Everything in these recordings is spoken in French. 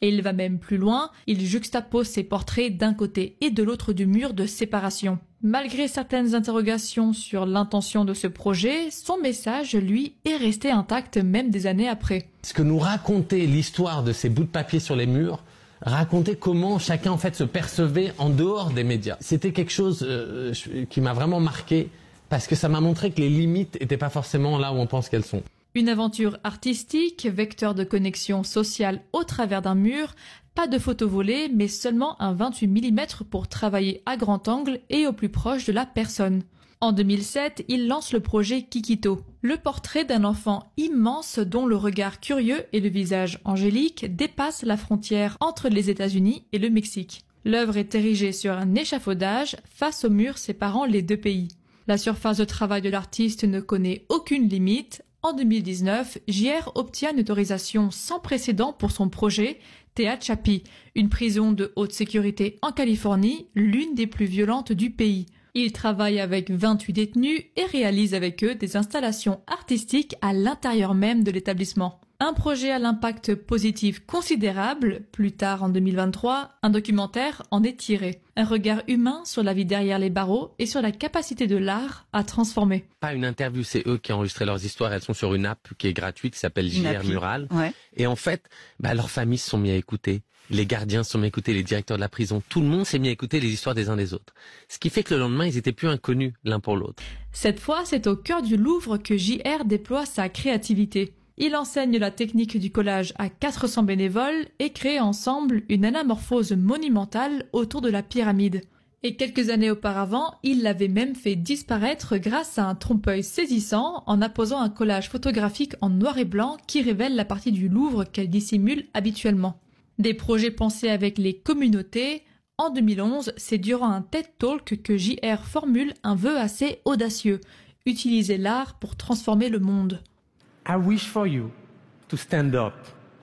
Et il va même plus loin, il juxtapose ses portraits d'un côté et de l'autre du mur de séparation. Malgré certaines interrogations sur l'intention de ce projet, son message, lui, est resté intact même des années après. Ce que nous racontait l'histoire de ces bouts de papier sur les murs, racontait comment chacun en fait se percevait en dehors des médias. C'était quelque chose qui m'a vraiment marqué parce que ça m'a montré que les limites n'étaient pas forcément là où on pense qu'elles sont. Une aventure artistique, vecteur de connexion sociale au travers d'un mur, pas de photos volées, mais seulement un 28 mm pour travailler à grand angle et au plus proche de la personne. En 2007, il lance le projet Kikito, le portrait d'un enfant immense dont le regard curieux et le visage angélique dépassent la frontière entre les États-Unis et le Mexique. L'œuvre est érigée sur un échafaudage face au mur séparant les deux pays. La surface de travail de l'artiste ne connaît aucune limite. En 2019, JR obtient une autorisation sans précédent pour son projet Tehachapi, une prison de haute sécurité en Californie, l'une des plus violentes du pays. Il travaille avec 28 détenus et réalise avec eux des installations artistiques à l'intérieur même de l'établissement. Un projet à l'impact positif considérable. Plus tard, en 2023, un documentaire en est tiré. Un regard humain sur la vie derrière les barreaux et sur la capacité de l'art à transformer. Pas une interview, c'est eux qui ont enregistré leurs histoires. Elles sont sur une app qui est gratuite, qui s'appelle JR Mural. Ouais. Et en fait, leurs familles se sont mis à écouter. Les gardiens se sont mis à écouter, les directeurs de la prison. Tout le monde s'est mis à écouter les histoires des uns des autres. Ce qui fait que le lendemain, ils étaient plus inconnus l'un pour l'autre. Cette fois, c'est au cœur du Louvre que JR déploie sa créativité. Il enseigne la technique du collage à 400 bénévoles et crée ensemble une anamorphose monumentale autour de la pyramide. Et quelques années auparavant, il l'avait même fait disparaître grâce à un trompe-œil saisissant en apposant un collage photographique en noir et blanc qui révèle la partie du Louvre qu'elle dissimule habituellement. Des projets pensés avec les communautés. En 2011, c'est durant un TED Talk que JR formule un vœu assez audacieux, utiliser l'art pour transformer le monde. I wish for you to stand up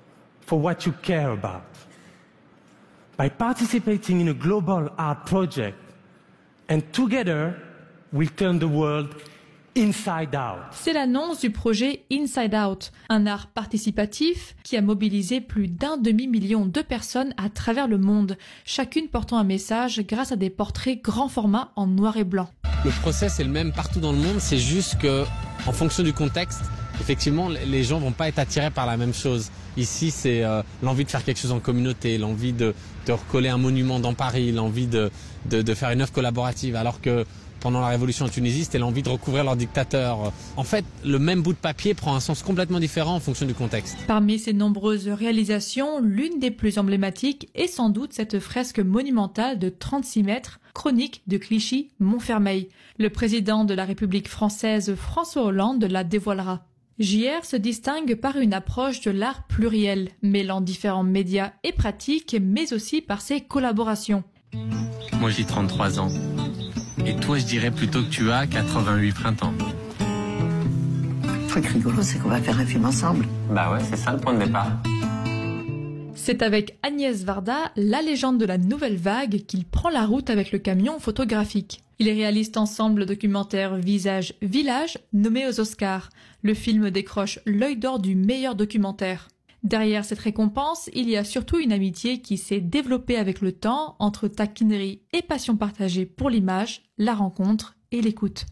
for what you care about. By participating in a global art project, and together we'll turn the world inside out. C'est l'annonce du projet Inside Out, un art participatif qui a mobilisé plus d'1 demi-million de personnes à travers le monde, chacune portant un message grâce à des portraits grand format en noir et blanc. Le process est le même partout dans le monde, c'est juste que, en fonction du contexte, effectivement, les gens vont pas être attirés par la même chose. Ici, c'est l'envie de faire quelque chose en communauté, l'envie de recoller un monument dans Paris, l'envie de faire une œuvre collaborative, alors que pendant la révolution en Tunisie, c'était l'envie de recouvrir leur dictateur. En fait, le même bout de papier prend un sens complètement différent en fonction du contexte. Parmi ces nombreuses réalisations, l'une des plus emblématiques est sans doute cette fresque monumentale de 36 mètres, chronique de Clichy-Montfermeil. Le président de la République française, François Hollande, la dévoilera. JR se distingue par une approche de l'art pluriel, mêlant différents médias et pratiques, mais aussi par ses collaborations. Moi j'ai 33 ans. Et toi je dirais plutôt que tu as 88 printemps. Le truc rigolo, c'est qu'on va faire un film ensemble. Bah ouais, c'est ça le point de départ. C'est avec Agnès Varda, la légende de la nouvelle vague, qu'il prend la route avec le camion photographique. Ils réalisent ensemble le documentaire Visage Village, nommé aux Oscars. Le film décroche l'Œil d'or du meilleur documentaire. Derrière cette récompense, il y a surtout une amitié qui s'est développée avec le temps entre taquinerie et passion partagée pour l'image, la rencontre et l'écoute.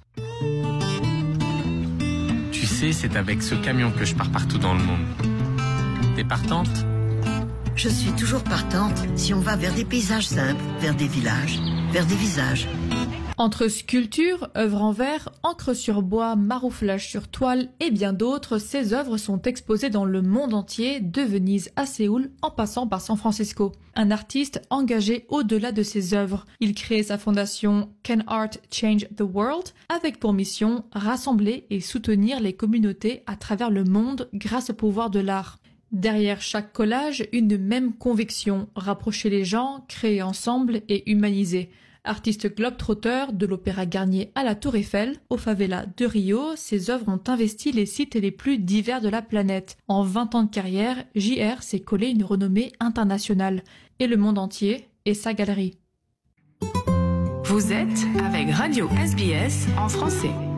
Tu sais, c'est avec ce camion que je pars partout dans le monde. T'es partante ? Je suis toujours partante si on va vers des paysages simples, vers des villages, vers des visages. Entre sculptures, œuvres en verre, encre sur bois, marouflage sur toile et bien d'autres, ces œuvres sont exposées dans le monde entier, de Venise à Séoul, en passant par San Francisco. Un artiste engagé au-delà de ses œuvres. Il crée sa fondation Can Art Change the World, avec pour mission rassembler et soutenir les communautés à travers le monde grâce au pouvoir de l'art. Derrière chaque collage, une même conviction, rapprocher les gens, créer ensemble et humaniser. Artiste globe-trotter, de l'Opéra Garnier à la Tour Eiffel, aux favelas de Rio, ses œuvres ont investi les sites les plus divers de la planète. En 20 ans de carrière, JR s'est collé une renommée internationale. Et le monde entier est sa galerie. Vous êtes avec Radio SBS en français.